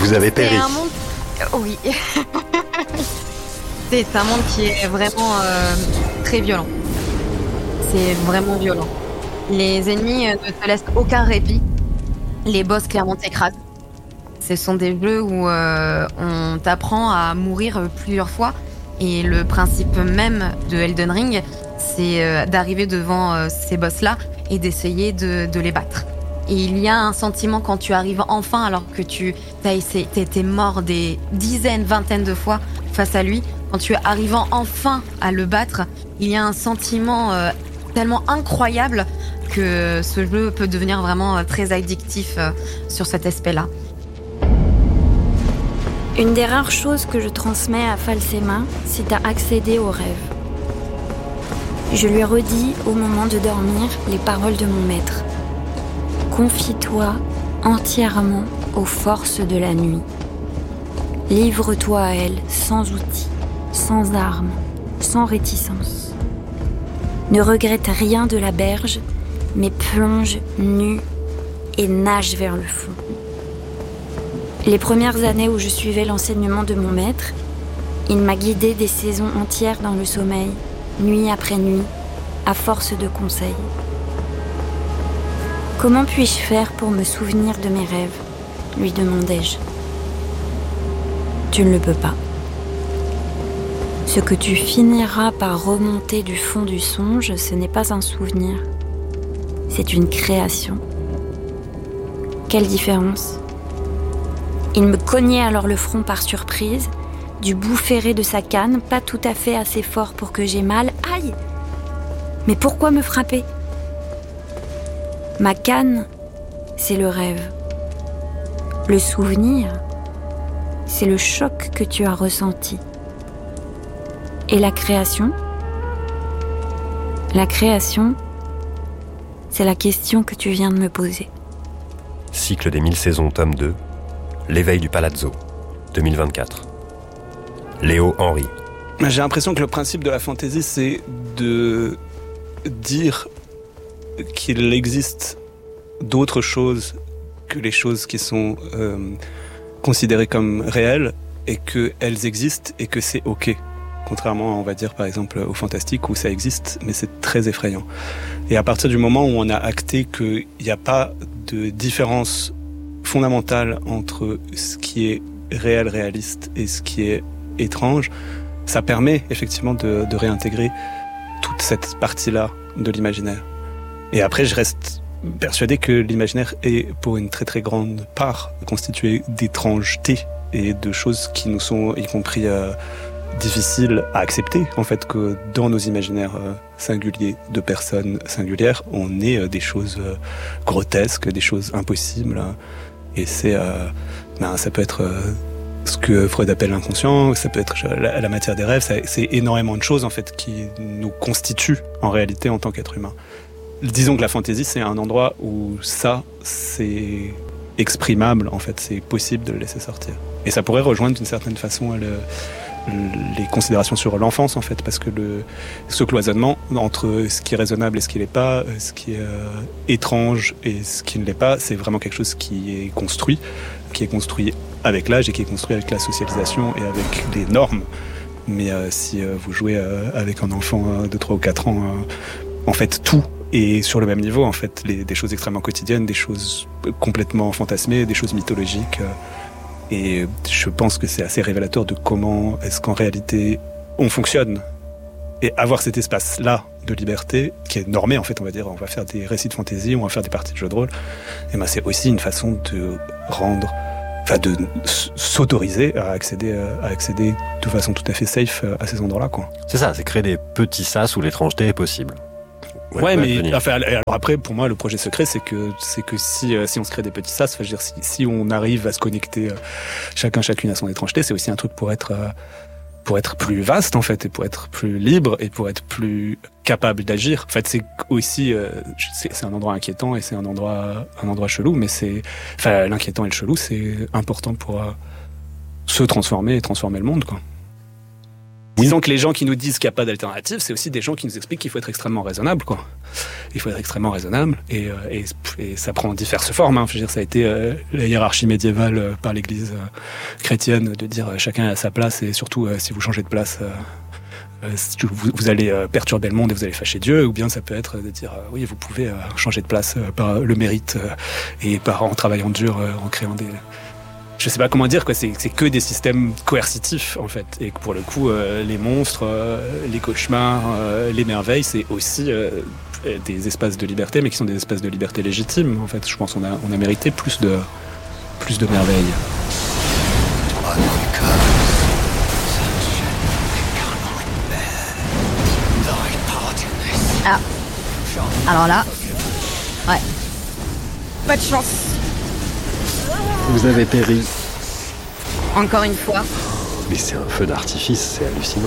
Vous avez péri. C'est un monde... Oui. C'est un monde qui est vraiment très violent. C'est vraiment violent. Les ennemis ne te laissent aucun répit. Les boss clairement t'écrasent. Ce sont des jeux où on t'apprend à mourir plusieurs fois. Et le principe même de Elden Ring, c'est d'arriver devant ces boss-là et d'essayer de les battre. Et il y a un sentiment quand tu arrives enfin, alors que t'es mort des dizaines, vingtaines de fois face à lui. Quand tu arrives enfin à le battre, il y a un sentiment tellement incroyable que ce jeu peut devenir vraiment très addictif sur cet aspect-là. Une des rares choses que je transmets à Falsema, c'est à accéder au rêve. Je lui redis au moment de dormir les paroles de mon maître. Confie-toi entièrement aux forces de la nuit. Livre-toi à elles sans outils, sans armes, sans réticence. Ne regrette rien de la berge, mais plonge nu et nage vers le fond. Les premières années où je suivais l'enseignement de mon maître, il m'a guidée des saisons entières dans le sommeil, nuit après nuit, à force de conseils. Comment puis-je faire pour me souvenir de mes rêves ? Lui demandai-je. Tu ne le peux pas. Ce que tu finiras par remonter du fond du songe, ce n'est pas un souvenir. C'est une création. Quelle différence ? Il me cognait alors le front par surprise, du bout ferré de sa canne, pas tout à fait assez fort pour que j'aie mal. Aïe ! Mais pourquoi me frapper ? Ma canne, c'est le rêve. Le souvenir, c'est le choc que tu as ressenti. Et la création ? La création, c'est la question que tu viens de me poser. Cycle des 1000 saisons, tome 2. L'éveil du Palazzo, 2024. Léo Henry. J'ai l'impression que le principe de la fantaisie, c'est de dire qu'il existe d'autres choses que les choses qui sont considérées comme réelles et qu'elles existent et que c'est OK. Contrairement, on va dire, par exemple, au fantastique où ça existe, mais c'est très effrayant. Et à partir du moment où on a acté qu'il n'y a pas de différence fondamentale entre ce qui est réel, réaliste et ce qui est étrange, ça permet effectivement de réintégrer toute cette partie-là de l'imaginaire. Et après, je reste persuadé que l'imaginaire est, pour une très très grande part, constitué d'étrangetés et de choses qui nous sont, y compris difficiles à accepter, en fait, que dans nos imaginaires singuliers de personnes singulières, on ait des choses grotesques, des choses impossibles. Et c'est, ça peut être ce que Freud appelle l'inconscient, ça peut être la matière des rêves, c'est énormément de choses en fait qui nous constituent en réalité en tant qu'être humain. Disons que la fantaisie, c'est un endroit où ça, c'est exprimable, en fait, c'est possible de le laisser sortir. Et ça pourrait rejoindre d'une certaine façon les considérations sur l'enfance, en fait, parce que ce cloisonnement entre ce qui est raisonnable et ce qui ne l'est pas, ce qui est étrange et ce qui ne l'est pas, c'est vraiment quelque chose qui est construit avec l'âge et qui est construit avec la socialisation et avec les normes. Mais si vous jouez avec un enfant de 3 ou 4 ans, en fait, tout est sur le même niveau, en fait. Des choses extrêmement quotidiennes, des choses complètement fantasmées, des choses mythologiques. Et je pense que c'est assez révélateur de comment est-ce qu'en réalité on fonctionne. Et avoir cet espace-là de liberté, qui est normé, en fait, on va dire, on va faire des récits de fantaisie, on va faire des parties de jeux de rôle, et ben c'est aussi une façon de de s'autoriser à accéder de façon tout à fait safe à ces endroits-là, quoi. C'est ça, c'est créer des petits sas où l'étrangeté est possible. Ouais, mais alors après, pour moi, le projet secret, c'est que si on se crée des petits sas, je veux dire, si on arrive à se connecter chacune à son étrangeté, c'est aussi un truc pour être plus vaste, en fait, et pour être plus libre et pour être plus capable d'agir. En fait, c'est aussi c'est un endroit inquiétant et c'est un endroit chelou, mais l'inquiétant et le chelou, c'est important pour se transformer et transformer le monde, quoi. Disons que les gens qui nous disent qu'il n'y a pas d'alternative, c'est aussi des gens qui nous expliquent qu'il faut être extrêmement raisonnable, quoi. Il faut être extrêmement raisonnable, et ça prend diverses formes. Hein. Je veux dire, ça a été la hiérarchie médiévale par l'Église chrétienne de dire chacun à sa place, et surtout si vous changez de place, vous allez perturber le monde et vous allez fâcher Dieu. Ou bien ça peut être de dire oui, vous pouvez changer de place par le mérite et en travaillant dur, en créant des... Je sais pas comment dire, quoi. C'est que des systèmes coercitifs, en fait. Et pour le coup, les monstres, les cauchemars, les merveilles, c'est aussi des espaces de liberté, mais qui sont des espaces de liberté légitimes, en fait. Je pense qu'on a mérité plus de merveilles. Ah. Alors là, ouais. Pas de chance. Vous avez péri. Encore une fois. Mais c'est un feu d'artifice, c'est hallucinant.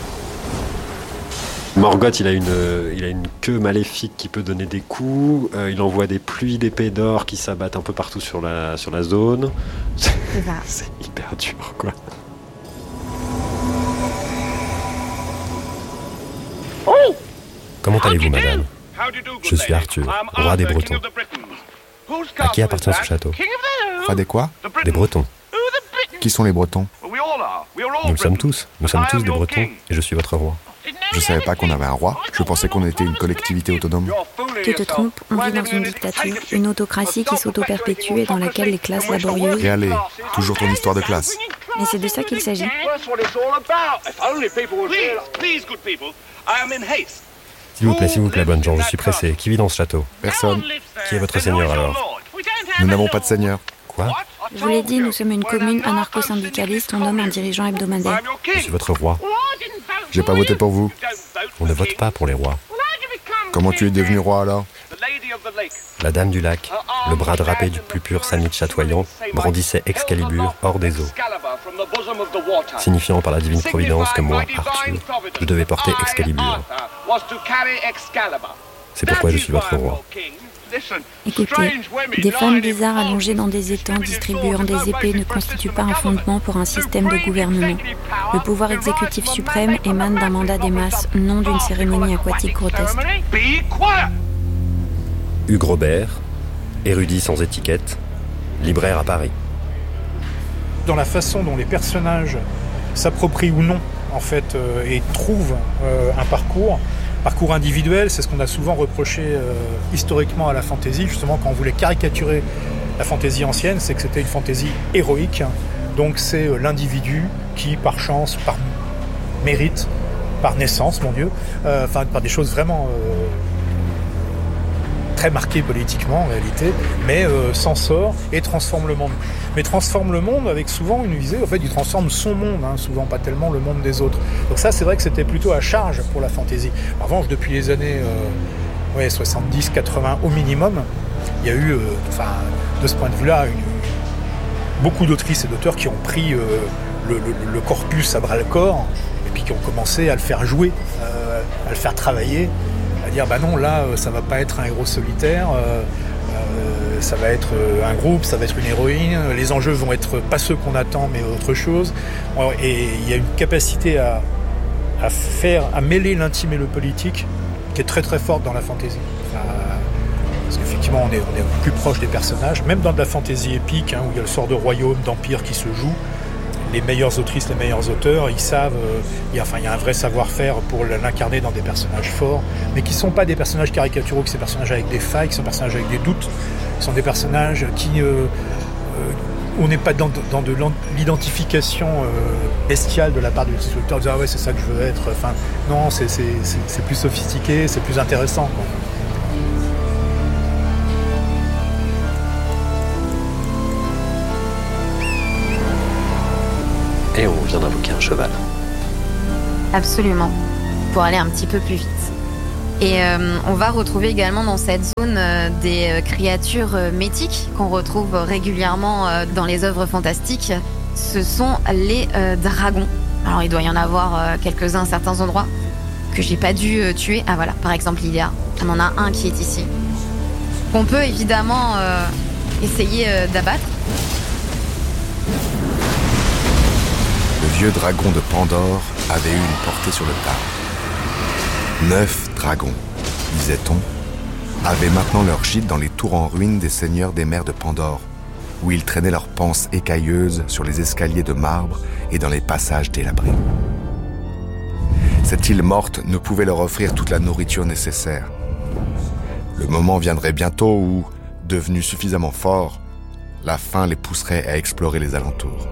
Morgoth, il a une queue maléfique qui peut donner des coups. Il envoie des pluies d'épées d'or qui s'abattent un peu partout sur la zone. C'est hyper dur, quoi. Comment allez-vous, madame ? Je suis Arthur, roi des Bretons. À qui appartient ce château ? Roi des quoi ? Des Bretons. Qui sont les Bretons ? Nous le sommes tous. Nous sommes tous des Bretons et je suis votre roi. Je savais pas qu'on avait un roi. Je pensais qu'on était une collectivité autonome. Tu te trompes, on vit dans une dictature, une autocratie qui s'auto-perpétue et dans laquelle les classes laborieuses... Et allez, toujours ton histoire de classe. Mais c'est de ça qu'il s'agit. S'il vous plaît, bonnes gens, je suis pressé. Qui vit dans ce château ? Personne. Qui est votre seigneur alors ? Nous n'avons pas de seigneur. Quoi ? Je vous l'ai dit, nous sommes une commune anarcho-syndicaliste, on nomme un dirigeant hebdomadaire. Je suis votre roi. J'ai pas voté pour vous. On ne vote pas pour les rois. Comment tu es devenu roi alors ? La dame du lac, le bras drapé du plus pur samit chatoyant, brandissait Excalibur hors des eaux, signifiant par la divine providence que moi, Arthur, je devais porter Excalibur. C'est pourquoi je suis votre roi. Écoutez, des femmes bizarres allongées dans des étangs distribuant des épées ne constituent pas un fondement pour un système de gouvernement. Le pouvoir exécutif suprême émane d'un mandat des masses, non d'une cérémonie aquatique grotesque. Hugues Robert, érudit sans étiquette, libraire à Paris. Dans la façon dont les personnages s'approprient ou non, en fait, et trouvent un parcours individuel, c'est ce qu'on a souvent reproché historiquement à la fantaisie, justement quand on voulait caricaturer la fantaisie ancienne, c'est que c'était une fantaisie héroïque, donc c'est l'individu qui, par chance, par mérite, par naissance, mon Dieu, par des choses vraiment très marquées politiquement en réalité, mais s'en sort et transforme le monde. Mais transforme le monde avec souvent une visée, en fait, il transforme son monde, souvent pas tellement le monde des autres. Donc ça, c'est vrai que c'était plutôt à charge pour la fantaisie. En revanche, depuis les années 70-80 au minimum, il y a eu, de ce point de vue-là, beaucoup d'autrices et d'auteurs qui ont pris le corpus à bras-le-corps et puis qui ont commencé à le faire jouer, à le faire travailler, à dire non, là, ça va pas être un héros solitaire. Ça va être un groupe, ça va être une héroïne, les enjeux vont être pas ceux qu'on attend mais autre chose. Et il y a une capacité à mêler l'intime et le politique qui est très très forte dans la fantaisie. Parce qu'effectivement on est plus proche des personnages, même dans de la fantaisie épique, où il y a le sort de royaume, d'empire qui se joue. Les meilleures autrices, les meilleurs auteurs, ils savent, il y a un vrai savoir-faire pour l'incarner dans des personnages forts, mais qui ne sont pas des personnages caricaturaux, qui sont des personnages avec des failles, qui sont des personnages avec des doutes, qui sont des personnages qui... on n'est pas dans de l'identification bestiale de la part du auteur, en disant « Ah ouais, c'est ça que je veux être ». Non, c'est plus sophistiqué, c'est plus intéressant, quoi. Et on vient d'invoquer un cheval. Absolument, pour aller un petit peu plus vite. Et on va retrouver également dans cette zone des créatures mythiques qu'on retrouve régulièrement dans les œuvres fantastiques. Ce sont les dragons. Alors il doit y en avoir quelques-uns à certains endroits que j'ai pas dû tuer. Ah voilà, par exemple Lilia, on en a un qui est ici. Qu'on peut évidemment essayer d'abattre. Le vieux dragons de Pandore avaient eu une portée sur le Tarn. 9 dragons, disait-on, avaient maintenant leur gîte dans les tours en ruine des seigneurs des mers de Pandore, où ils traînaient leurs panses écailleuses sur les escaliers de marbre et dans les passages délabrés. Cette île morte ne pouvait leur offrir toute la nourriture nécessaire. Le moment viendrait bientôt où, devenus suffisamment forts, la faim les pousserait à explorer les alentours.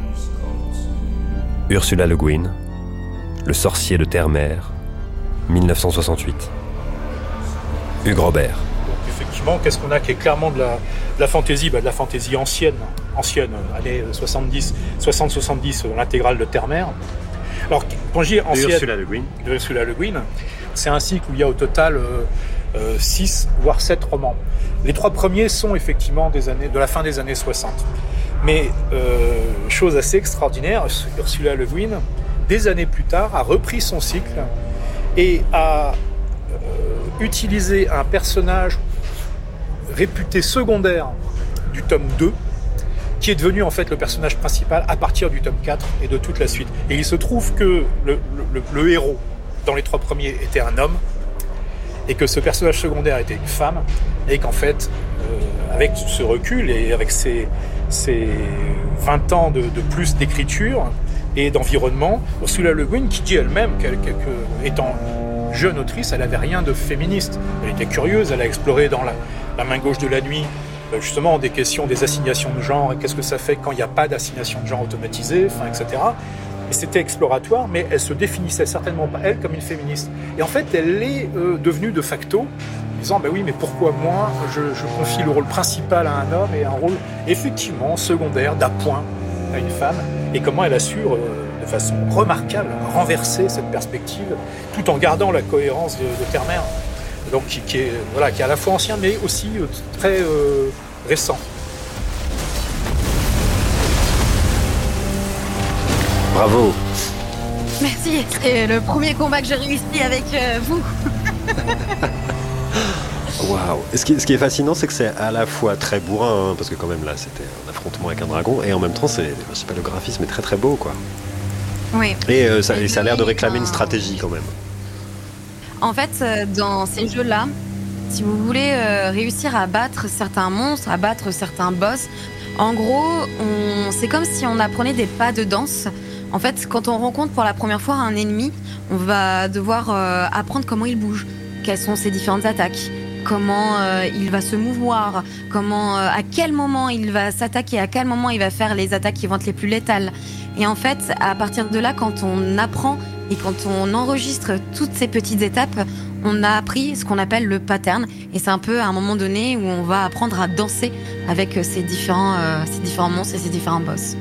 Ursula Le Guin, Le sorcier de Terre-Mer, 1968. Hugues Robert. Donc, effectivement, qu'est-ce qu'on a qui est clairement de la fantaisie, de la fantaisie ancienne, années 60-70, l'intégrale de Terre-Mer. Alors, quand je dis ancienne, Ursula Le Guin, c'est un cycle où il y a au total 6 voire 7 romans. Les 3 premiers sont effectivement de la fin des années 60. Mais, chose assez extraordinaire, Ursula Le Guin, des années plus tard, a repris son cycle et a utilisé un personnage réputé secondaire du tome 2, qui est devenu en fait le personnage principal à partir du tome 4 et de toute la suite. Et il se trouve que le héros dans les 3 premiers était un homme, et que ce personnage secondaire était une femme, et qu'en fait, avec ce recul et avec ces 20 ans de plus d'écriture et d'environnement, Ursula Le Guin, qui dit elle-même qu'étant jeune autrice, elle n'avait rien de féministe. Elle était curieuse, elle a exploré dans la main gauche de la nuit, justement des questions des assignations de genre, et qu'est-ce que ça fait quand il n'y a pas d'assignation de genre automatisée, etc. Et c'était exploratoire, mais elle se définissait certainement pas, elle, comme une féministe. Et en fait, elle est devenue de facto, disant, oui, mais pourquoi moi, je confie le rôle principal à un homme et un rôle, effectivement, secondaire, d'appoint à une femme, et comment elle assure, de façon remarquable, renverser cette perspective, tout en gardant la cohérence de Terre-Mer, donc qui est à la fois ancien, mais aussi très récent. Bravo. Merci, c'est le premier combat que j'ai réussi avec vous. Waouh. Ce qui est fascinant, c'est que c'est à la fois très bourrin, parce que quand même là, c'était un affrontement avec un dragon, et en même temps, le graphisme est très très beau, quoi. Oui. Et ça a l'air de réclamer une stratégie quand même. En fait, dans ces jeux-là, si vous voulez réussir à battre certains monstres, à battre certains boss, en gros, c'est comme si on apprenait des pas de danse. En fait, quand on rencontre pour la première fois un ennemi, on va devoir apprendre comment il bouge, quelles sont ses différentes attaques, comment il va se mouvoir, à quel moment il va s'attaquer, à quel moment il va faire les attaques qui vont être les plus létales. Et en fait, à partir de là, quand on apprend et quand on enregistre toutes ces petites étapes, on a appris ce qu'on appelle le pattern. Et c'est un peu à un moment donné où on va apprendre à danser avec ces différents monstres et ces différents boss.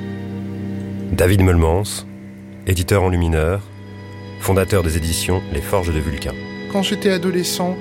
David Meulemans, éditeur enlumineur, fondateur des éditions Les Forges de Vulcain. Quand j'étais adolescent,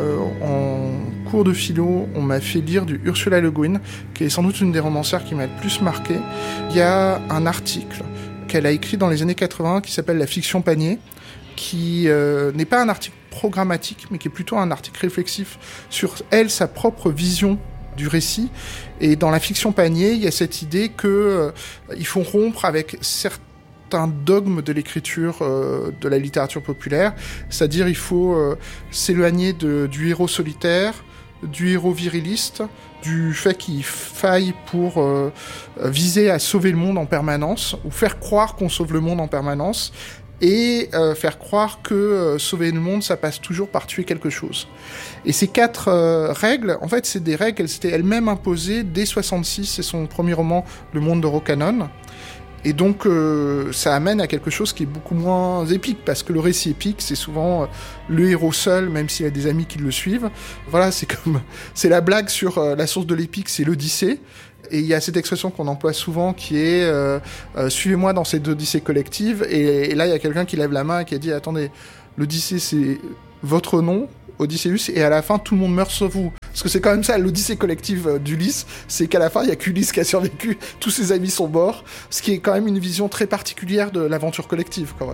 en cours de philo, on m'a fait lire du Ursula Le Guin, qui est sans doute une des romancières qui m'a le plus marqué. Il y a un article qu'elle a écrit dans les années 80 qui s'appelle La fiction panier, qui n'est pas un article programmatique, mais qui est plutôt un article réflexif sur elle, sa propre vision du récit. Et dans La fiction panier, il y a cette idée que il faut rompre avec certains dogmes de l'écriture de la littérature populaire, c'est-à-dire il faut s'éloigner du héros solitaire, du héros viriliste, du fait qu'il faille pour viser à sauver le monde en permanence, ou faire croire qu'on sauve le monde en permanence, et faire croire que sauver le monde, ça passe toujours par tuer quelque chose. Et ces 4 règles, en fait, c'est des règles qu'elle s'était elle-même imposées dès 66, c'est son premier roman, Le Monde de Rocanon. Et donc, ça amène à quelque chose qui est beaucoup moins épique, parce que le récit épique, c'est souvent le héros seul, même s'il a des amis qui le suivent. Voilà, c'est la blague sur la source de l'épique, c'est l'Odyssée. Et il y a cette expression qu'on emploie souvent qui est suivez-moi dans cette Odyssée collective. Et là, il y a quelqu'un qui lève la main et qui a dit attendez, l'Odyssée, c'est votre nom, Odysseus, et à la fin, tout le monde meurt sauf vous. Parce que c'est quand même ça, l'Odyssée collective d'Ulysse, c'est qu'à la fin, il n'y a qu'Ulysse qui a survécu, tous ses amis sont morts, ce qui est quand même une vision très particulière de l'aventure collective, quand même.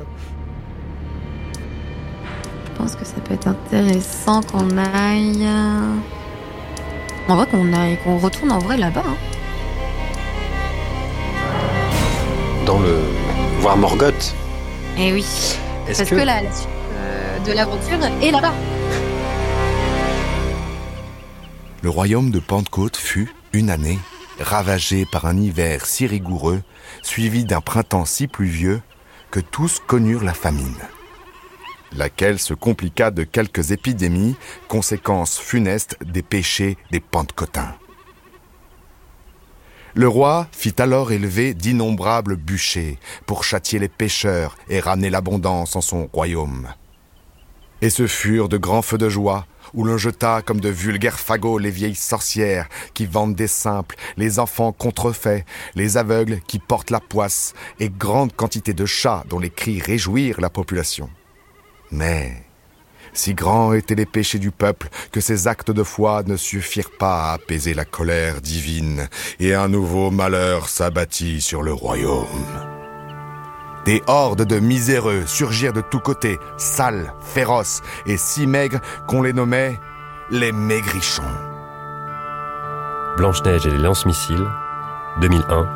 Je pense que ça peut être intéressant qu'on aille... En vrai, qu'on retourne en vrai là-bas. Hein. Dans le voir Morgoth. Et oui. Parce que la suite de l'aventure est là-bas. Le royaume de Pentecôte fut, une année, ravagé par un hiver si rigoureux, suivi d'un printemps si pluvieux, que tous connurent la famine, laquelle se compliqua de quelques épidémies, conséquences funestes des péchés des Pentecôtains. Le roi fit alors élever d'innombrables bûchers pour châtier les pécheurs et ramener l'abondance en son royaume. Et ce furent de grands feux de joie, où l'on jeta comme de vulgaires fagots les vieilles sorcières qui vendent des simples, les enfants contrefaits, les aveugles qui portent la poisse, et grande quantité de chats dont les cris réjouirent la population. Mais si grands étaient les péchés du peuple que ces actes de foi ne suffirent pas à apaiser la colère divine, et un nouveau malheur s'abattit sur le royaume. Des hordes de miséreux surgirent de tous côtés, sales, féroces et si maigres qu'on les nommait les maigrichons. Blanche-Neige et les lance-missiles, 2001.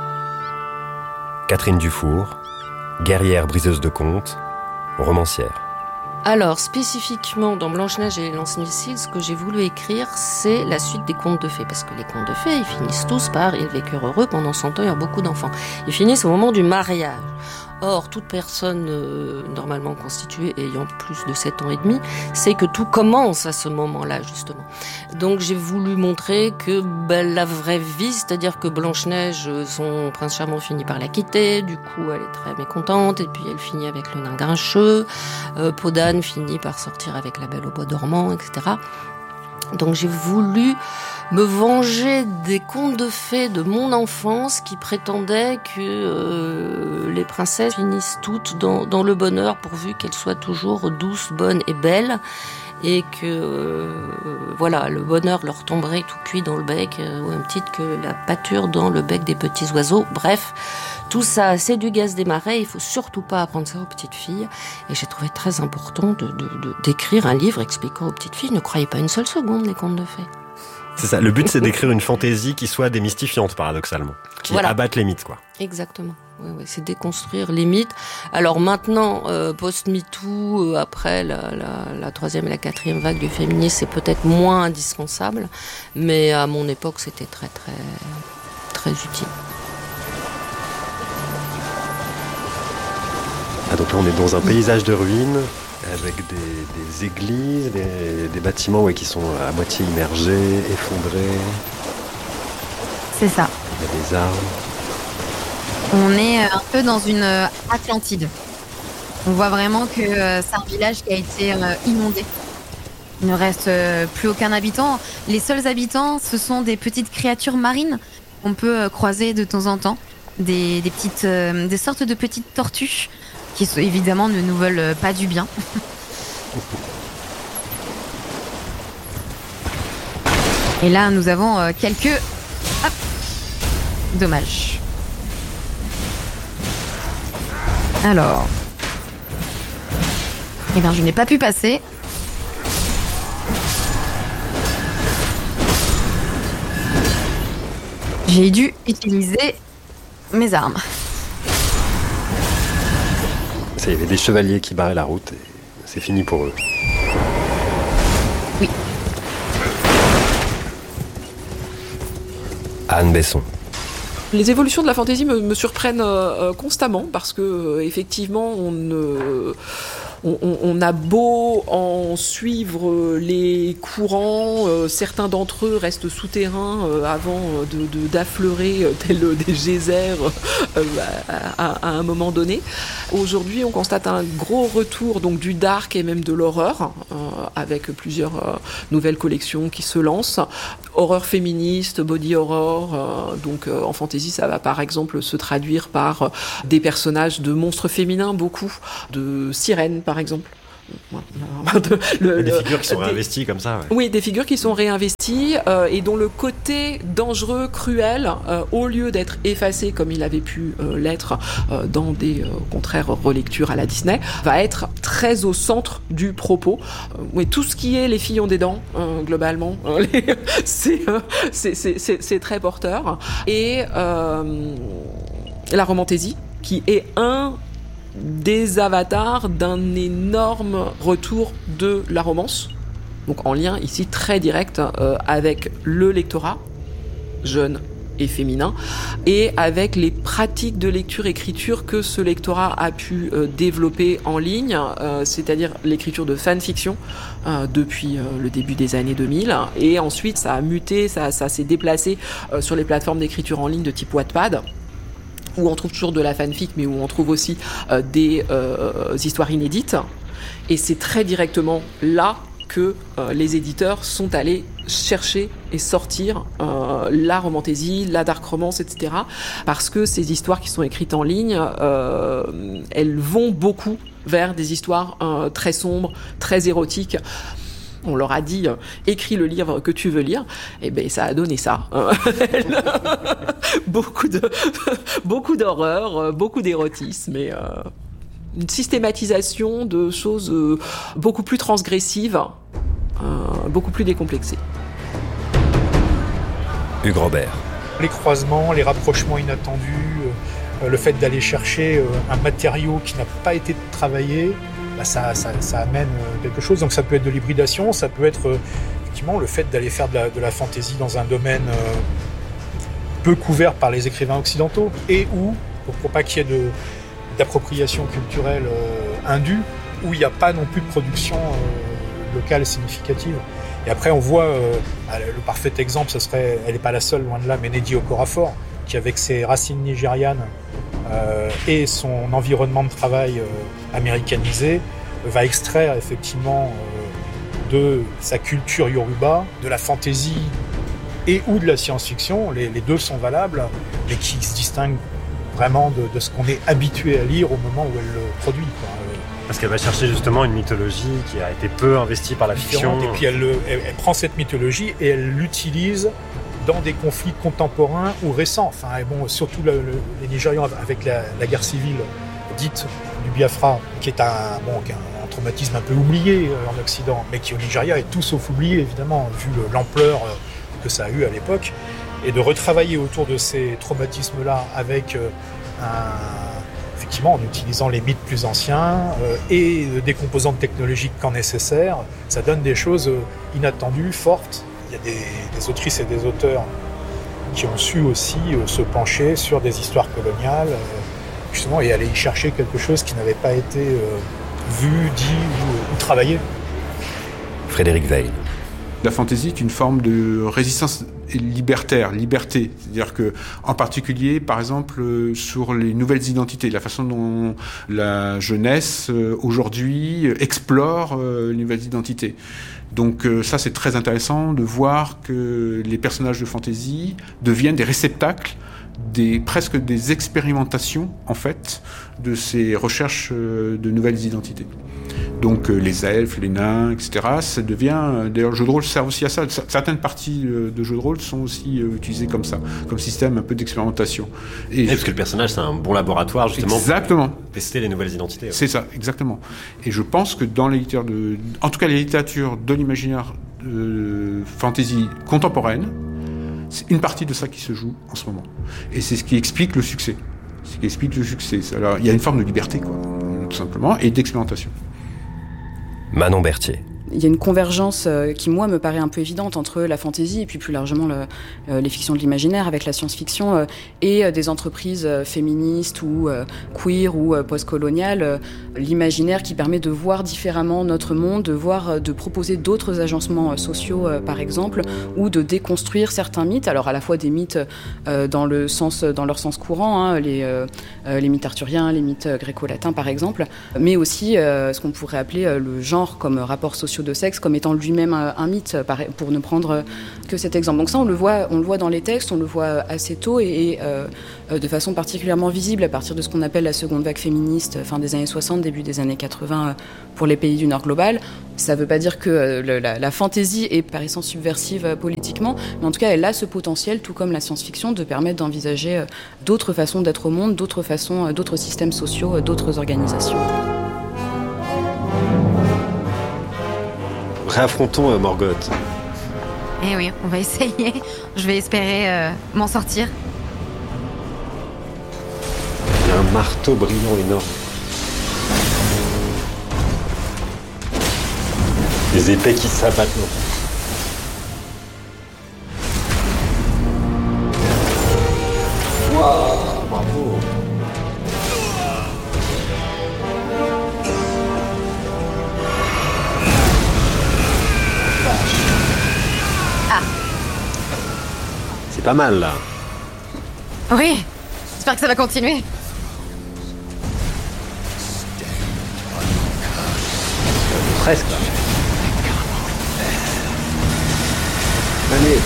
Catherine Dufour, guerrière briseuse de contes, romancière. Alors, spécifiquement dans Blanche-Neige et les lance-missiles, ce que j'ai voulu écrire, c'est la suite des contes de fées. Parce que les contes de fées, ils finissent tous par « Ils vécurent heureux, pendant 100 ans, il y a beaucoup d'enfants ». Ils finissent au moment du mariage. Or, toute personne normalement constituée ayant plus de 7 ans et demi, sait que tout commence à ce moment-là, justement. Donc j'ai voulu montrer que la vraie vie, c'est-à-dire que Blanche-Neige, son prince charmant finit par la quitter, du coup elle est très mécontente, et puis elle finit avec le nain grincheux, Peau d'âne finit par sortir avec la belle au bois dormant, etc. Donc j'ai voulu me venger des contes de fées de mon enfance qui prétendaient que les princesses finissent toutes dans le bonheur pourvu qu'elles soient toujours douces, bonnes et belles, et que le bonheur leur tomberait tout cuit dans le bec, au même titre que la pâture dans le bec des petits oiseaux. Bref, tout ça, c'est du gaz des marais, il faut surtout pas apprendre ça aux petites filles. Et j'ai trouvé très important d'écrire un livre expliquant aux petites filles, ne croyez pas une seule seconde les contes de fées. C'est ça, le but c'est d'écrire une fantaisie qui soit démystifiante paradoxalement, qui abatte les mythes quoi. Exactement, oui, c'est déconstruire les mythes. Alors maintenant, post-MeToo, après la troisième et la quatrième vague du féminisme, c'est peut-être moins indispensable, mais à mon époque c'était très très très utile. Ah donc là on est dans un paysage de ruines, avec des églises, des bâtiments qui sont à moitié immergés, effondrés. C'est ça. Il y a des arbres. On est un peu dans une Atlantide. On voit vraiment que c'est un village qui a été inondé. Il ne reste plus aucun habitant. Les seuls habitants, ce sont des petites créatures marines qu'on peut croiser de temps en temps. Des sortes de petites tortues qui évidemment ne nous veulent pas du bien. Et là, nous avons quelques dommages. Alors, je n'ai pas pu passer. J'ai dû utiliser mes armes. Il y avait des chevaliers qui barraient la route et c'est fini pour eux. Oui. Anne Besson. Les évolutions de la fantaisie me surprennent constamment parce que effectivement on a beau en suivre les courants, certains d'entre eux restent souterrains avant d'affleurer tels des geysers à un moment donné. Aujourd'hui, on constate un gros retour donc du dark et même de l'horreur, avec plusieurs nouvelles collections qui se lancent. Horreur féministe, body horror, donc en fantasy, ça va par exemple se traduire par des personnages de monstres féminins, beaucoup, de sirènes par exemple. Des figures qui sont réinvesties comme ça. Ouais. Oui, des figures qui sont réinvesties et dont le côté dangereux, cruel, au lieu d'être effacé comme il avait pu l'être dans des contraires relectures à la Disney, va être très au centre du propos. Oui, tout ce qui est les filles ont des dents, globalement, c'est très porteur. Et la romantaisie, qui est un des avatars d'un énorme retour de la romance. Donc en lien ici très direct avec le lectorat, jeune et féminin, et avec les pratiques de lecture-écriture que ce lectorat a pu développer en ligne, c'est-à-dire l'écriture de fanfiction depuis le début des années 2000, et ensuite ça a muté, ça s'est déplacé sur les plateformes d'écriture en ligne de type Wattpad, où on trouve toujours de la fanfic, mais où on trouve aussi des histoires inédites, et c'est très directement là que les éditeurs sont allés chercher et sortir la romantaisie, la dark romance, etc. Parce que ces histoires qui sont écrites en ligne, elles vont beaucoup vers des histoires très sombres, très érotiques. On leur a dit écris le livre que tu veux lire, et ben ça a donné ça. beaucoup d'horreur, beaucoup d'érotisme et une systématisation de choses beaucoup plus transgressives, beaucoup plus décomplexées. Hugues Robert. Les croisements, les rapprochements inattendus, le fait d'aller chercher un matériau qui n'a pas été travaillé, ça amène quelque chose. Donc ça peut être de l'hybridation, ça peut être effectivement le fait d'aller faire de la fantaisie dans un domaine peu couvert par les écrivains occidentaux, et où, pour pas qu'il y ait d'appropriation culturelle indue, où il n'y a pas non plus de production locale significative. Et après, on voit, le parfait exemple, elle n'est pas la seule, loin de là, mais Nnedi Okorafor, qui avec ses racines nigérianes et son environnement de travail américanisé, va extraire effectivement de sa culture yoruba, de la fantaisie et ou de la science-fiction. Les deux sont valables, mais qui se distinguent vraiment de ce qu'on est habitué à lire au moment où elle le produit, quoi. Parce qu'elle va chercher justement une mythologie qui a été peu investie par la fiction. Et puis elle prend cette mythologie et elle l'utilise dans des conflits contemporains ou récents. Enfin, bon, surtout les Nigérians avec la guerre civile dite du Biafra, qui est un traumatisme un peu oublié en Occident, mais qui au Nigeria est tout sauf oublié, évidemment, vu l'ampleur que ça a eu à l'époque. Et de retravailler autour de ces traumatismes-là avec effectivement, en utilisant les mythes plus anciens et des composantes technologiques quand nécessaire, ça donne des choses inattendues, fortes. Il y a des autrices et des auteurs qui ont su aussi se pencher sur des histoires coloniales, justement, et aller y chercher quelque chose qui n'avait pas été vu, dit ou travaillé. Frédéric Weil. La fantaisie est une forme de résistance liberté. C'est-à-dire que, en particulier, par exemple, sur les nouvelles identités, la façon dont la jeunesse, aujourd'hui, explore les nouvelles identités. Donc ça, c'est très intéressant de voir que les personnages de fantaisie deviennent des réceptacles, presque des expérimentations, en fait, de ces recherches de nouvelles identités. Donc les elfes, les nains, etc. Ça devient... D'ailleurs, le jeu de rôle sert aussi à ça. Certaines parties de jeux de rôle sont aussi utilisées comme ça, comme système un peu d'expérimentation. Et parce que le personnage, c'est un bon laboratoire, justement, exactement, pour tester les nouvelles identités. Ouais. C'est ça, exactement. Et je pense que dans les littératures en tout cas, les littératures de l'imaginaire fantasy contemporaine, c'est une partie de ça qui se joue en ce moment. Et c'est ce qui explique le succès. Alors, il y a une forme de liberté, quoi, tout simplement, et d'expérimentation. Manon Berthier. Il y a une convergence qui, moi, me paraît un peu évidente entre la fantaisie et puis plus largement les fictions de l'imaginaire avec la science-fiction et des entreprises féministes ou queer ou post-coloniales. L'imaginaire qui permet de voir différemment notre monde, de proposer d'autres agencements sociaux, par exemple, ou de déconstruire certains mythes. Alors, à la fois des mythes dans leur sens courant, les mythes arthuriens, les mythes gréco-latins, par exemple, mais aussi ce qu'on pourrait appeler le genre comme rapport social de sexe comme étant lui-même un mythe, pour ne prendre que cet exemple. Donc ça, on le voit dans les textes, on le voit assez tôt et de façon particulièrement visible à partir de ce qu'on appelle la seconde vague féministe, fin des années 60, début des années 80 pour les pays du Nord global. Ça ne veut pas dire que la fantaisie est par essence subversive politiquement, mais en tout cas, elle a ce potentiel, tout comme la science-fiction, de permettre d'envisager d'autres façons d'être au monde, d'autres systèmes sociaux, d'autres organisations. Réaffrontons Morgoth. Eh oui, on va essayer. Je vais espérer m'en sortir. un marteau brillant énorme. Des épées qui s'abattent. Wow, bravo. Ah. C'est pas mal là. Oui, j'espère que ça va continuer. Presque là. Allez.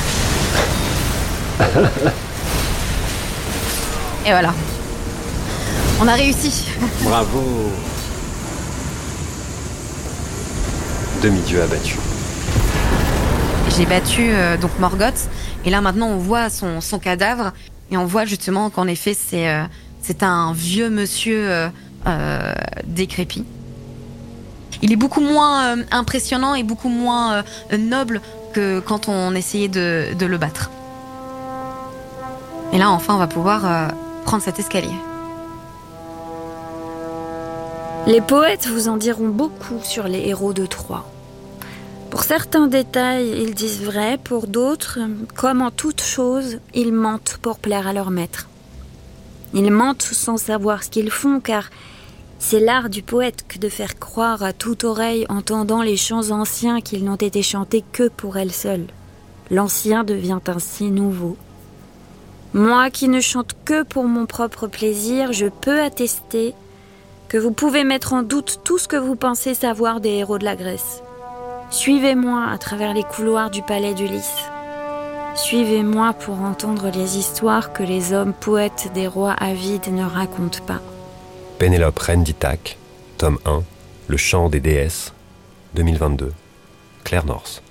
Et voilà. On a réussi. Bravo. Demi-dieu abattu. J'ai battu donc Morgoth. Et là maintenant on voit son cadavre. Et on voit justement qu'en effet c'est un vieux monsieur décrépit. Il est beaucoup moins impressionnant et beaucoup moins noble que quand on essayait de le battre. Et là, enfin, on va pouvoir prendre cet escalier. Les poètes vous en diront beaucoup sur les héros de Troie. Pour certains détails, ils disent vrai, pour d'autres, comme en toute chose, ils mentent pour plaire à leur maître. Ils mentent sans savoir ce qu'ils font, car c'est l'art du poète que de faire croire à toute oreille entendant les chants anciens qu'ils n'ont été chantés que pour elle seule. L'ancien devient ainsi nouveau. Moi qui ne chante que pour mon propre plaisir, je peux attester que vous pouvez mettre en doute tout ce que vous pensez savoir des héros de la Grèce. Suivez-moi à travers les couloirs du palais d'Ulysse. Suivez-moi pour entendre les histoires que les hommes poètes des rois avides ne racontent pas. Pénélope, reine d'Ithaque, tome 1, Le chant des déesses, 2022. Claire North.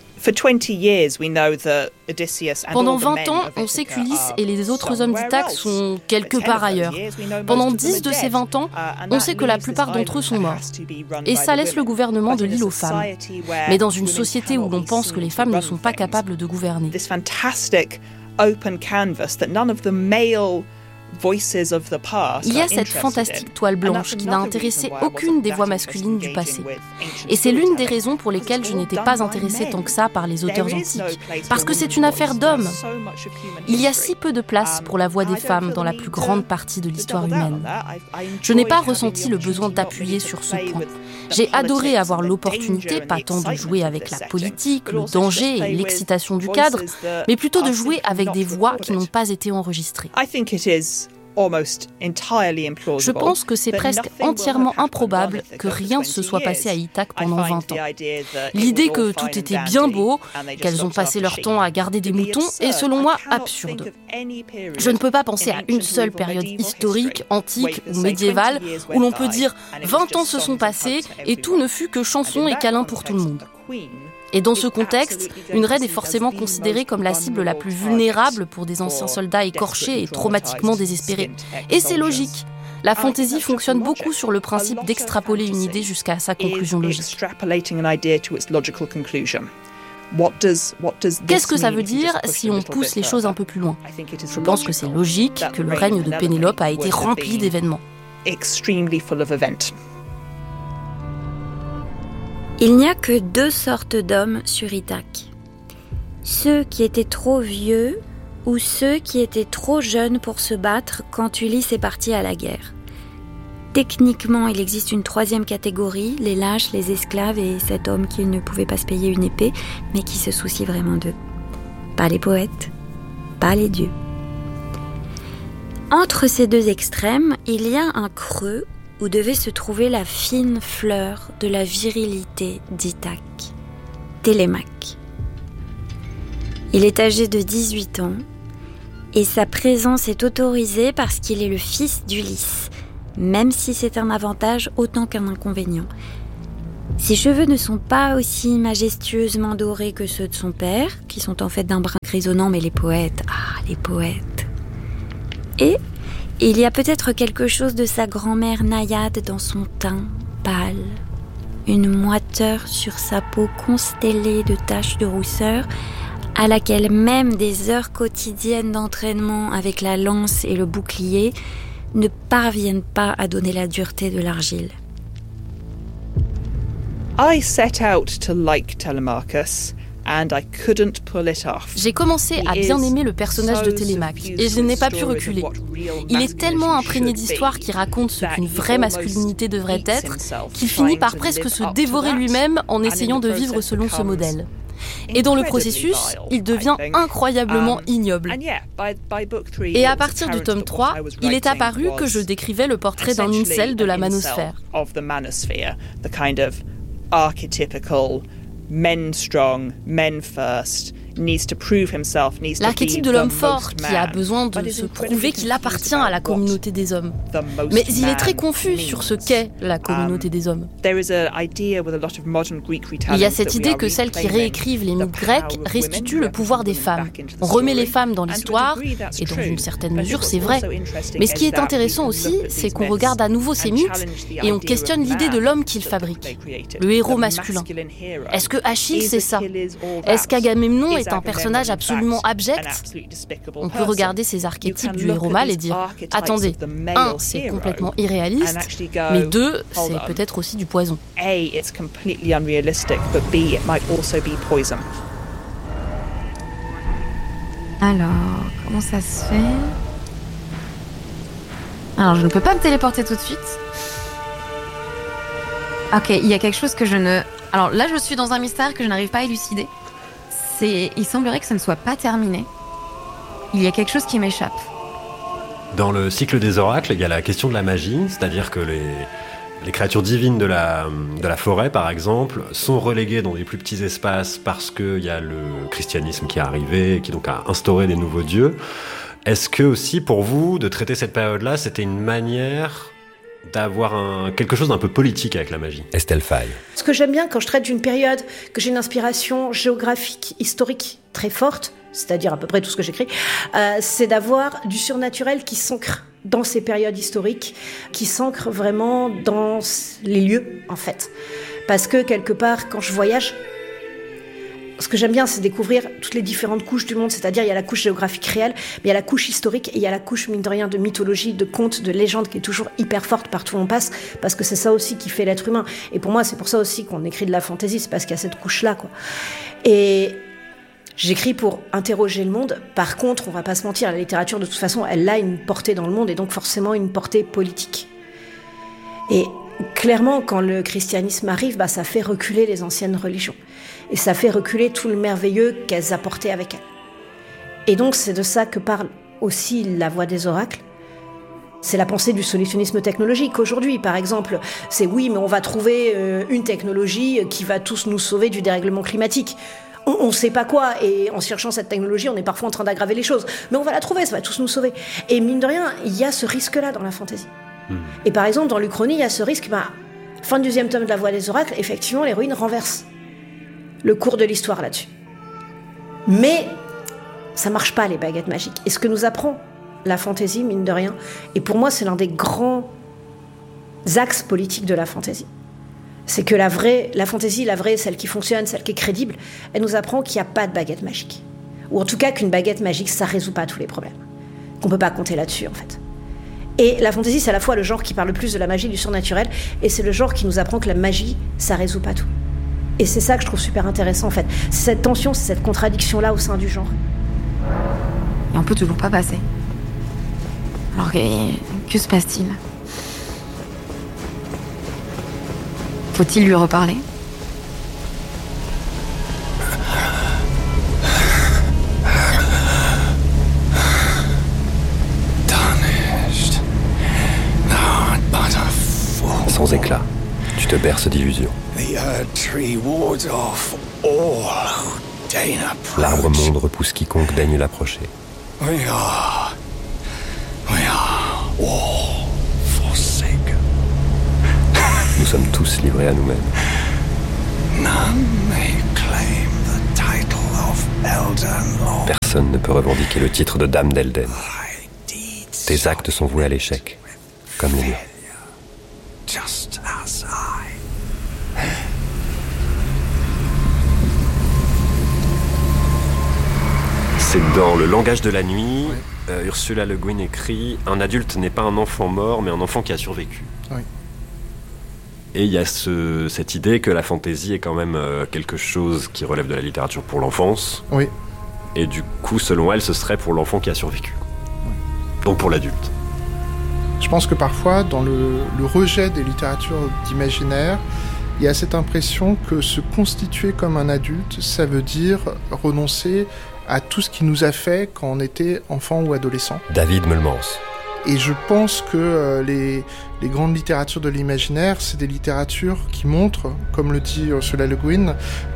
Pendant 20 ans, on sait qu'Ulysse et les autres hommes d'Ithaque sont quelque part ailleurs. Pendant 10 de ces 20 ans, on sait que la plupart d'entre eux sont morts. Et ça laisse le gouvernement de l'île aux femmes. Mais dans une société où l'on pense que les femmes ne sont pas capables de gouverner. Il y a cette fantastique toile blanche qui n'a intéressé aucune des voix masculines du passé. Et c'est l'une des raisons pour lesquelles je n'étais pas intéressée tant que ça par les auteurs antiques. Parce que c'est une affaire d'hommes. Il y a si peu de place pour la voix des femmes dans la plus grande partie de l'histoire humaine. Je n'ai pas ressenti le besoin d'appuyer sur ce point. J'ai adoré avoir l'opportunité, pas tant de jouer avec la politique, le danger et l'excitation du cadre, mais plutôt de jouer avec des voix qui n'ont pas été enregistrées. Je pense que c'est presque entièrement improbable que rien ne se soit passé à Ithaque pendant 20 ans. L'idée que tout était bien beau, qu'elles ont passé leur temps à garder des moutons, est selon moi absurde. Je ne peux pas penser à une seule période historique, antique ou médiévale, où l'on peut dire 20 ans se sont passés et tout ne fut que chansons et câlins pour tout le monde. Et dans ce contexte, une reine est forcément considérée comme la cible la plus vulnérable pour des anciens soldats écorchés et traumatiquement désespérés. Et c'est logique. La fantaisie fonctionne beaucoup sur le principe d'extrapoler une idée jusqu'à sa conclusion logique. Qu'est-ce que ça veut dire si on pousse les choses un peu plus loin ? Je pense que c'est logique que le règne de Pénélope a été rempli d'événements. Il n'y a que 2 sortes d'hommes sur Ithaque. Ceux qui étaient trop vieux ou ceux qui étaient trop jeunes pour se battre quand Ulysse est parti à la guerre. Techniquement, il existe une 3e catégorie, les lâches, les esclaves et cet homme qui ne pouvait pas se payer une épée, mais qui se soucie vraiment d'eux. Pas les poètes, pas les dieux. Entre ces 2 extrêmes, il y a un creux où devait se trouver la fine fleur de la virilité d'Ithaque, Télémaque. Il est âgé de 18 ans et sa présence est autorisée parce qu'il est le fils d'Ulysse, même si c'est un avantage autant qu'un inconvénient. Ses cheveux ne sont pas aussi majestueusement dorés que ceux de son père, qui sont en fait d'un brun grisonnant, mais les poètes, les poètes. Et il y a peut-être quelque chose de sa grand-mère naïade dans son teint pâle, une moiteur sur sa peau constellée de taches de rousseur, à laquelle même des heures quotidiennes d'entraînement avec la lance et le bouclier ne parviennent pas à donner la dureté de l'argile. I set out to like Telemachus. And I couldn't pull it off. J'ai commencé à bien aimer le personnage de Télémaque et je n'ai pas pu reculer. Il est tellement imprégné d'histoires qui racontent ce qu'une vraie masculinité devrait être qu'il finit par presque se dévorer lui-même en essayant de vivre selon ce modèle. Et dans le processus, il devient incroyablement ignoble. Et à partir du tome 3, il est apparu que je décrivais le portrait d'un incel de la manosphère. Men strong, men first, needs to prove himself, needs to l'archétype be de l'homme the fort most qui a man. besoin de se prouver qu'il appartient à la communauté des hommes. Mais il est très confus sur ce qu'est la communauté des hommes. Il y a cette idée que celles qui réécrivent les mythes grecs restituent le pouvoir des femmes. On remet les femmes dans l'histoire, et dans une certaine mesure c'est vrai. Mais ce qui est intéressant aussi, c'est qu'on regarde à nouveau ces mythes et on questionne l'idée de l'homme qu'ils fabriquent, le héros masculin. Est-ce que Achille c'est ça? Est-ce qu'Agamemnon est un personnage absolument abject? On peut regarder ces archétypes du héros mâle et dire « Attendez, 1, c'est complètement irréaliste, mais 2, c'est peut-être aussi du poison. » Alors, comment ça se fait? Alors, je ne peux pas me téléporter tout de suite. Ok, il y a quelque chose que je ne... Alors là, je suis dans un mystère que je n'arrive pas à élucider. Il semblerait que ça ne soit pas terminé. Il y a quelque chose qui m'échappe. Dans le cycle des oracles, il y a la question de la magie, c'est-à-dire que les créatures divines de la forêt, par exemple, sont reléguées dans des plus petits espaces parce qu'il y a le christianisme qui est arrivé et qui donc a instauré des nouveaux dieux. Est-ce que aussi, pour vous, de traiter cette période-là, c'était une manière d'avoir quelque chose d'un peu politique avec la magie? Estelle Faye. Ce que j'aime bien quand je traite d'une période, que j'ai une inspiration géographique, historique très forte, c'est-à-dire à peu près tout ce que j'écris, c'est d'avoir du surnaturel qui s'ancre dans ces périodes historiques, qui s'ancre vraiment dans les lieux, en fait. Parce que quelque part, quand je voyage, ce que j'aime bien, c'est découvrir toutes les différentes couches du monde, c'est-à-dire il y a la couche géographique réelle, mais il y a la couche historique et il y a la couche, mine de rien, de mythologie, de contes, de légendes qui est toujours hyper forte partout où on passe, parce que c'est ça aussi qui fait l'être humain. Et pour moi, c'est pour ça aussi qu'on écrit de la fantaisie, c'est parce qu'il y a cette couche-là, quoi. Et j'écris pour interroger le monde. Par contre, on va pas se mentir, la littérature, de toute façon, elle a une portée dans le monde et donc forcément une portée politique. Et clairement, quand le christianisme arrive, ça fait reculer les anciennes religions. Et ça fait reculer tout le merveilleux qu'elles apportaient avec elles. Et donc, c'est de ça que parle aussi la voix des oracles. C'est la pensée du solutionnisme technologique. Aujourd'hui, par exemple, c'est oui, mais on va trouver une technologie qui va tous nous sauver du dérèglement climatique. On ne sait pas quoi, et en cherchant cette technologie, on est parfois en train d'aggraver les choses. Mais on va la trouver, ça va tous nous sauver. Et mine de rien, il y a ce risque-là dans la fantaisie. Et par exemple, dans l'Uchronie, il y a ce risque, fin du 2e tome de la Voix des Oracles, effectivement, l'héroïne renverse le cours de l'histoire là-dessus. Mais ça marche pas, les baguettes magiques. Et ce que nous apprend la fantaisie, mine de rien, et pour moi, c'est l'un des grands axes politiques de la fantaisie. C'est que la fantaisie, la vraie, celle qui fonctionne, celle qui est crédible, elle nous apprend qu'il n'y a pas de baguette magique. Ou en tout cas qu'une baguette magique, ça résout pas tous les problèmes. Qu'on peut pas compter là-dessus, en fait. Et la fantaisie, c'est à la fois le genre qui parle le plus de la magie, du surnaturel, et c'est le genre qui nous apprend que la magie, ça résout pas tout. Et c'est ça que je trouve super intéressant, en fait. C'est cette tension, c'est cette contradiction-là au sein du genre. Et on peut toujours pas passer. Alors que se passe-t-il? Faut-il lui reparler? Sans éclat, tu te berces d'illusions. L'arbre monde repousse quiconque daigne l'approcher. Nous sommes tous livrés à nous-mêmes. Personne ne peut revendiquer le titre de Dame d'Elden. Tes actes sont voués à l'échec, comme les miens. C'est dans Le langage de la nuit Ursula Le Guin écrit « Un adulte n'est pas un enfant mort, mais un enfant qui a survécu ». Oui. Et il y a cette idée que la fantaisie est quand même quelque chose qui relève de la littérature pour l'enfance. Oui. Et du coup, selon elle, ce serait pour l'enfant qui a survécu. Oui. Donc pour l'adulte. Je pense que parfois, dans le rejet des littératures d'imaginaire, il y a cette impression que se constituer comme un adulte, ça veut dire renoncer à tout ce qui nous a fait quand on était enfant ou adolescent. David Meulmans. Et je pense que les grandes littératures de l'imaginaire, c'est des littératures qui montrent, comme le dit Ursula Le Guin,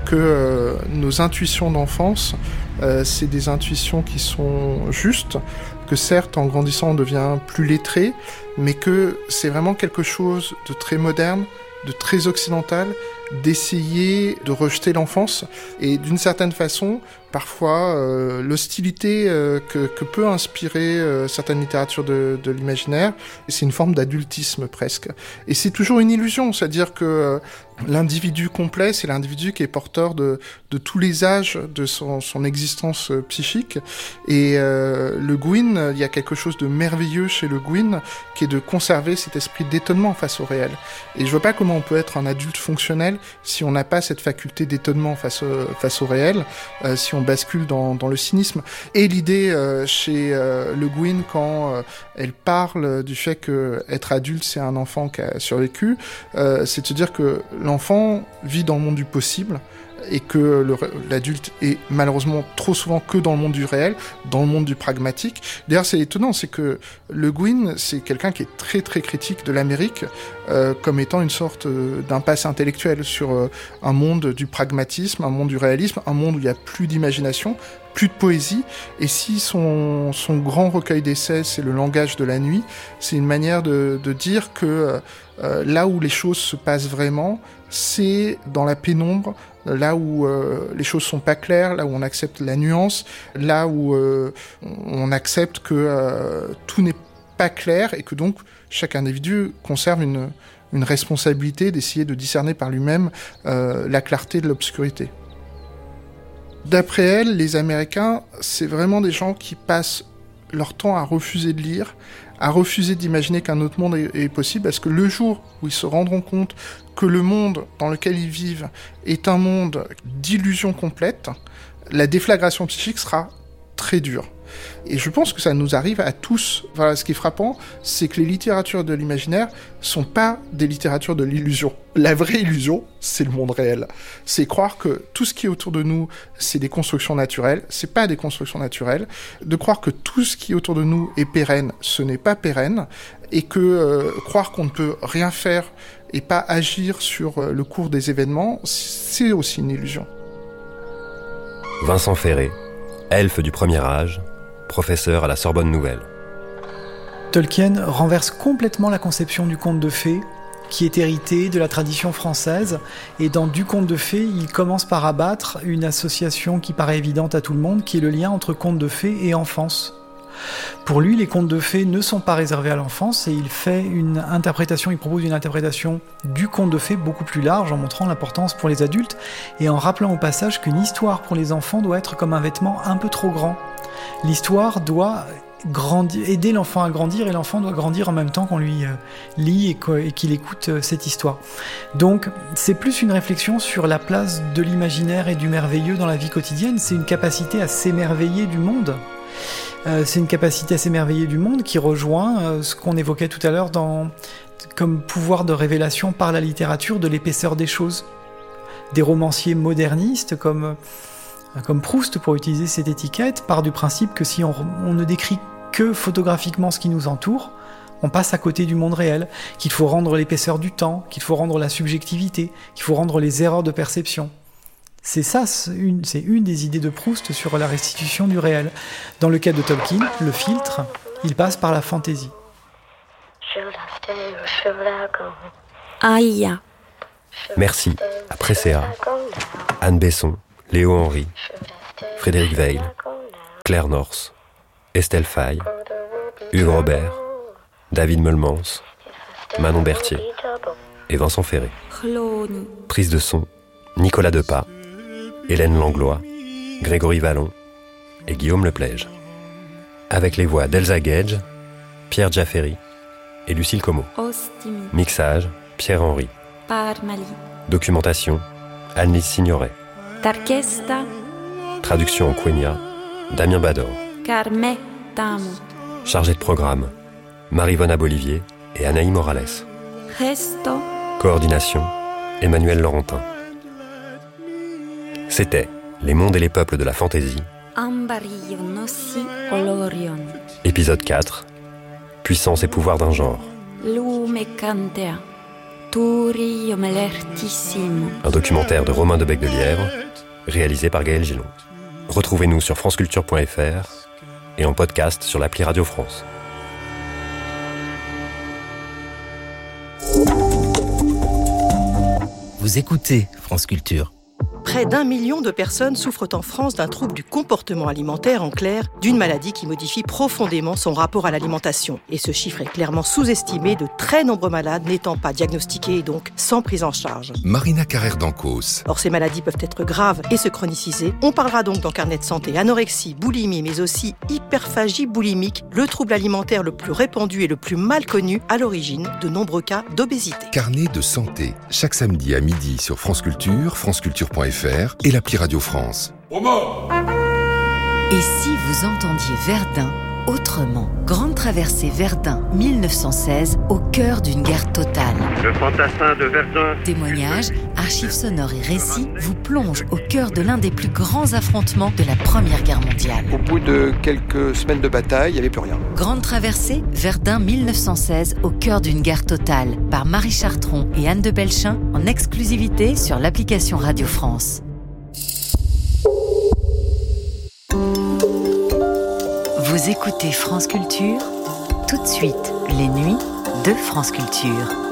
que nos intuitions d'enfance, c'est des intuitions qui sont justes, que certes, en grandissant, on devient plus lettré, mais que c'est vraiment quelque chose de très moderne, de très occidental, d'essayer de rejeter l'enfance. Et d'une certaine façon, parfois, l'hostilité que peut inspirer certaines littératures de l'imaginaire, c'est une forme d'adultisme presque. Et c'est toujours une illusion, c'est-à-dire que l'individu complet, c'est l'individu qui est porteur de tous les âges de son existence psychique. Et Le Guin, il y a quelque chose de merveilleux chez Le Guin, qui est de conserver cet esprit d'étonnement face au réel. Et je vois pas comment on peut être un adulte fonctionnel si on n'a pas cette faculté d'étonnement face au réel, si on bascule dans le cynisme. Et l'idée chez Le Guin, quand elle parle du fait que être adulte, c'est un enfant qui a survécu, c'est de se dire que l'enfant vit dans le monde du possible, et que l'adulte est malheureusement trop souvent que dans le monde du réel, dans le monde du pragmatique. D'ailleurs, c'est étonnant, c'est que Le Guin, c'est quelqu'un qui est très très critique de l'Amérique comme étant une sorte d'impasse intellectuelle sur un monde du pragmatisme, un monde du réalisme, un monde où il n'y a plus d'imagination, plus de poésie. Et si son grand recueil d'essais, c'est Le langage de la nuit, c'est une manière de dire que là où les choses se passent vraiment, c'est dans la pénombre, là où les choses sont pas claires, là où on accepte la nuance, là où on accepte que tout n'est pas clair, et que donc chaque individu conserve une responsabilité d'essayer de discerner par lui-même la clarté de l'obscurité. D'après elle, les Américains, c'est vraiment des gens qui passent leur temps à refuser de lire, à refuser d'imaginer qu'un autre monde est possible, parce que le jour où ils se rendront compte que le monde dans lequel ils vivent est un monde d'illusion complète, la déflagration psychique sera très dure. Et je pense que ça nous arrive à tous. Voilà, ce qui est frappant, c'est que les littératures de l'imaginaire sont pas des littératures de l'illusion. La vraie illusion, c'est le monde réel. C'est croire que tout ce qui est autour de nous, c'est des constructions naturelles. C'est pas des constructions naturelles. De croire que tout ce qui est autour de nous est pérenne, ce n'est pas pérenne. Et que croire qu'on ne peut rien faire et pas agir sur le cours des événements, c'est aussi une illusion. Vincent Ferré, elfe du premier âge, professeur à la Sorbonne Nouvelle. Tolkien renverse complètement la conception du conte de fées, qui est hérité de la tradition française, et dans Du conte de fées, il commence par abattre une association qui paraît évidente à tout le monde, qui est le lien entre conte de fées et enfance. Pour lui, les contes de fées ne sont pas réservés à l'enfance, et il propose une interprétation du conte de fées beaucoup plus large, en montrant l'importance pour les adultes, et en rappelant au passage qu'une histoire pour les enfants doit être comme un vêtement un peu trop grand. L'histoire doit aider l'enfant à grandir, et l'enfant doit grandir en même temps qu'on lui lit et qu'il écoute cette histoire. Donc c'est plus une réflexion sur la place de l'imaginaire et du merveilleux dans la vie quotidienne. C'est une capacité à s'émerveiller du monde. C'est une capacité à s'émerveiller du monde qui rejoint ce qu'on évoquait tout à l'heure comme pouvoir de révélation par la littérature de l'épaisseur des choses. Des romanciers modernistes comme Proust, pour utiliser cette étiquette, part du principe que si on ne décrit que photographiquement ce qui nous entoure, on passe à côté du monde réel, qu'il faut rendre l'épaisseur du temps, qu'il faut rendre la subjectivité, qu'il faut rendre les erreurs de perception. C'est une des idées de Proust sur la restitution du réel. Dans le cas de Tolkien, le filtre, il passe par la fantaisie. Aïe. Merci à Presséa, Anne Besson, Léo Henry, Frédéric Weil, Claire Norse, Estelle Faye, Hugues Robert, David Meulmans, Manon Berthier et Vincent Ferré. Prise de son, Nicolas Depas, Hélène Langlois, Grégory Vallon et Guillaume Leplège. avec les voix d'Elsa Gage, Pierre Jafferi et Lucille Como. Ostimi. Mixage, Pierre-Henri. Parmali. Documentation, Anne-Lise Signoret. Tarkesta. Traduction en quenya, Damien Bador. Carme Tamu. Chargé de programme, Marie-Vona Bolivier et Anaï Morales. Resto. Coordination, Emmanuel Laurentin. C'était Les mondes et les peuples de la fantaisie. Ambario Nossi Olorion. Épisode 4. Puissance et pouvoir d'un genre. Lume Cantea. Turi Melertissimo. Un documentaire de Romain de Bec-de-Lièvre, réalisé par Gaël Gillon. Retrouvez-nous sur franceculture.fr et en podcast sur l'appli Radio France. Vous écoutez France Culture. Près d'1 million de personnes souffrent en France d'un trouble du comportement alimentaire, en clair, d'une maladie qui modifie profondément son rapport à l'alimentation. Et ce chiffre est clairement sous-estimé, de très nombreux malades n'étant pas diagnostiqués et donc sans prise en charge. Marina Carrère d'Ancos. Or, ces maladies peuvent être graves et se chroniciser. On parlera donc dans Carnet de santé anorexie, boulimie, mais aussi hyperphagie boulimique, le trouble alimentaire le plus répandu et le plus mal connu, à l'origine de nombreux cas d'obésité. Carnet de santé, chaque samedi à midi sur France Culture, franceculture.fr et l'appli Radio France. Et si vous entendiez Verdun autrement? Grande traversée Verdun 1916, au cœur d'une guerre totale. Le fantassin de Verdun. Témoignages, archives sonores et récits vous plongent au cœur de l'un des plus grands affrontements de la Première Guerre mondiale. Au bout de quelques semaines de bataille, il n'y avait plus rien. Grande traversée Verdun 1916, au cœur d'une guerre totale, par Marie Chartron et Anne de Belchin, en exclusivité sur l'application Radio France. Vous écoutez France Culture, tout de suite, les nuits de France Culture.